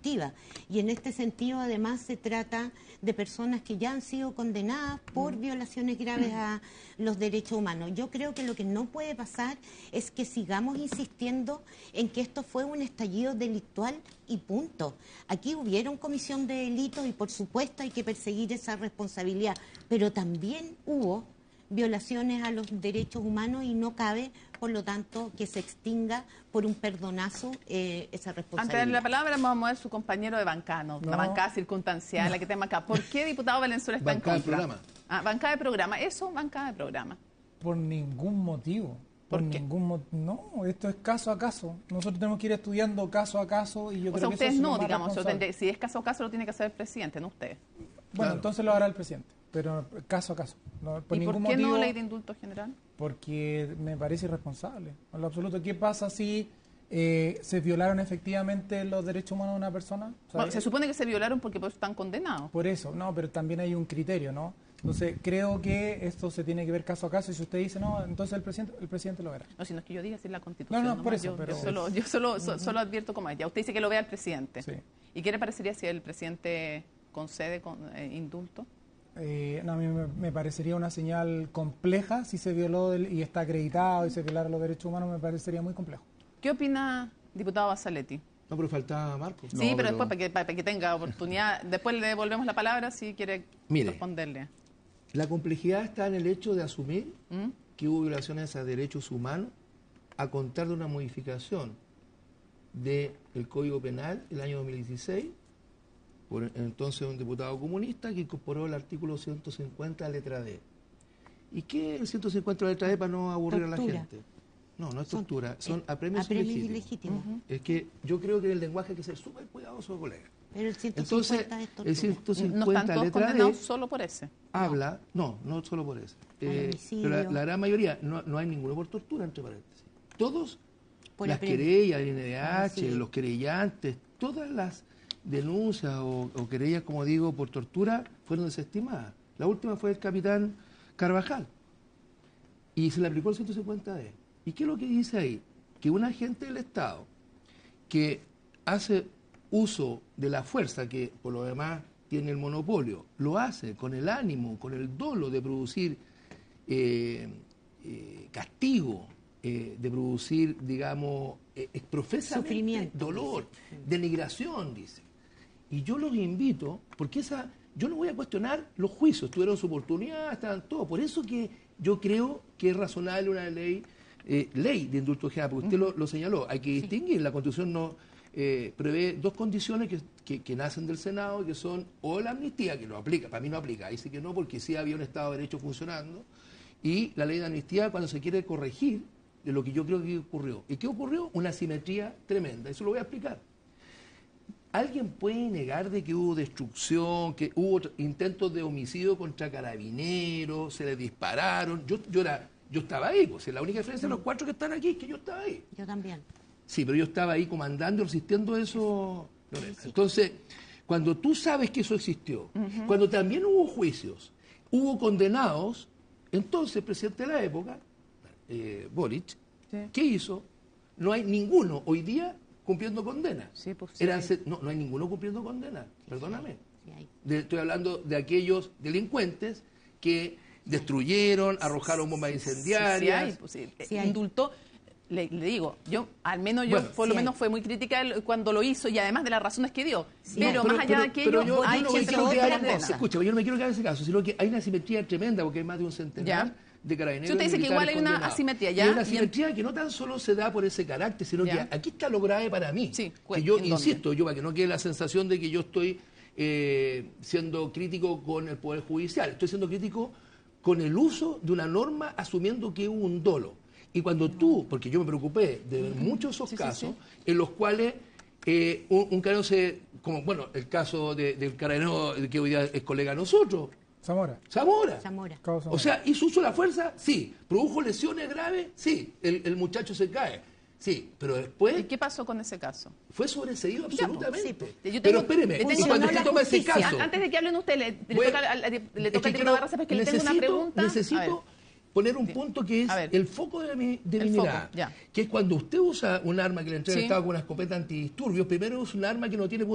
delictiva. Y en este sentido, además, se trata de personas que ya han sido condenadas por violaciones graves a los derechos humanos. Yo creo que lo que no puede pasar es que sigamos insistiendo en que esto fue un estallido delictual y punto. Aquí hubieron comisión de delitos y, por supuesto, hay que perseguir esa responsabilidad, pero también hubo violaciones a los derechos humanos y no cabe, por lo tanto, que se extinga por un perdonazo esa responsabilidad. Antes de la palabra vamos a mover su compañero de bancada, la bancada circunstancial, la que tema acá. ¿Por qué diputado Valenzuela está en contra? Bancada de programa. Bancada de programa, eso, bancada de programa. Por ningún motivo. ¿Por qué? No, esto es caso a caso. Nosotros tenemos que ir estudiando caso a caso y yo creo que ustedes eso es no, lo más digamos, responsable. si es caso a caso lo tiene que hacer el presidente, no usted. Bueno, entonces lo hará el presidente, pero caso a caso. No, ¿Y por ningún qué motivo, no ley de indulto general? Porque me parece irresponsable, en lo absoluto. ¿Qué pasa si se violaron efectivamente los derechos humanos de una persona? O sea, Bueno, se supone que se violaron porque por eso están condenados. por eso, no, pero también hay un criterio, ¿no? Entonces, creo que esto se tiene que ver caso a caso y si usted dice no, entonces el presidente lo verá. No, si no es que yo diga, si es la Constitución. No, nomás. por eso, Yo pero... solo advierto como es. Ya usted dice que lo vea el presidente. Sí. ¿Y qué le parecería si el presidente concede indulto? No, a mí me parecería una señal compleja si se violó y está acreditado y se violaron los derechos humanos, me parecería muy complejo. ¿Qué opina, diputado Basaletti? No, pero faltaba Marco. Sí, No, pero después para que tenga oportunidad, después le devolvemos la palabra si quiere responderle. La complejidad está en el hecho de asumir que hubo violaciones a derechos humanos a contar de una modificación del Código Penal el año 2016 por entonces un diputado comunista que incorporó el artículo 150 letra D. ¿Y qué es el 150 letra D para no aburrir a la gente? No, no es tortura, son apremios ilegítimos. Es que yo creo que en el lenguaje hay que ser súper cuidadoso, colega. Pero el 150 Entonces, es tortura. el 150 ¿No están todos letra condenados D solo por ese? habla, no solo por eso. Pero la gran mayoría, no hay ninguno por tortura, entre paréntesis. Todos, Por las apremio. querellas, el NDH, los querellantes, todas las denuncias o querellas, como digo, por tortura, fueron desestimadas. La última fue el capitán Carvajal. Y se le aplicó el 150D. ¿Y qué es lo que dice ahí? Que un agente del Estado que hace uso de la fuerza, que por lo demás tiene el monopolio, lo hace con el ánimo, con el dolo de producir castigo, de producir, digamos, profesamente sufrimiento, dolor, denigración, dice. Y yo los invito, porque yo no voy a cuestionar los juicios, tuvieron su oportunidad, estaban todos. Por eso que yo creo que es razonable una ley de indulto general, porque usted lo señaló, hay que distinguir, la Constitución no prevé dos condiciones que nacen del Senado, que son o la amnistía, que no aplica, para mí no aplica, dice que no, porque sí había un Estado de Derecho funcionando, y la ley de amnistía cuando se quiere corregir de lo que yo creo que ocurrió. ¿Y qué ocurrió? Una asimetría tremenda, eso lo voy a explicar. ¿Alguien puede negar de que hubo destrucción, que hubo intentos de homicidio contra carabineros, se les dispararon? Yo estaba ahí, pues la única diferencia de los cuatro que están aquí es que yo estaba ahí. Yo también. Sí, pero yo estaba ahí comandando, resistiendo eso. Sí. Entonces, cuando tú sabes que eso existió, cuando también hubo juicios, hubo condenados, entonces el presidente de la época, Boric, ¿qué hizo? No hay ninguno hoy día cumpliendo condena. Sí, pues, no hay ninguno cumpliendo condena, perdóname. Sí, Estoy hablando de aquellos delincuentes que destruyeron, arrojaron bombas incendiarias. Sí, indultó. Le digo, yo, al menos yo, por lo menos fue muy crítica cuando lo hizo y además de las razones que dio. Pero más allá de aquello, hay gente que escucha, yo no me quiero quedar en ese caso, sino que hay una asimetría tremenda porque hay más de un centenar de carabineros. Si usted dice que igual hay una asimetría, ¿ya? Y una asimetría que no tan solo se da por ese carácter, sino que aquí está lo grave para mí. Sí, que yo insisto, para que no quede la sensación de que yo estoy siendo crítico con el Poder Judicial, estoy siendo crítico con el uso de una norma asumiendo que hubo un dolo. Y cuando tú, porque yo me preocupé de ver muchos de esos casos en los cuales un carabinero como bueno, el caso del carabinero que hoy día es colega de nosotros. Zamora. O sea, ¿hizo uso de la fuerza? Sí. ¿Produjo lesiones graves? Sí. El muchacho se cae. Sí, pero después... ¿Y qué pasó con ese caso? Fue sobreseído absolutamente. Sí, pero espéreme, cuando usted toma ese caso... Antes de que hablen usted, le toca al diputado Barraza, porque le tengo una pregunta. Necesito poner un punto que es el foco de mi mirada, que es cuando usted usa un arma que le entrega el Estado con una escopeta antidisturbios, primero es un arma que no tiene